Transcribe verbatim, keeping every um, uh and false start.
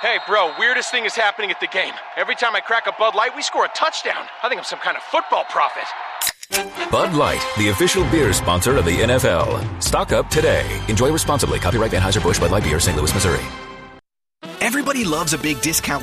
Hey, bro, weirdest thing is happening at the game. Every time I crack a Bud Light, we score a touchdown. I think I'm some kind of football prophet. Bud Light, the official beer sponsor of the N F L. Stock up today. Enjoy responsibly. Copyright Anheuser-Busch Bud Light Beer, Saint Louis, Missouri. Everybody loves a big discount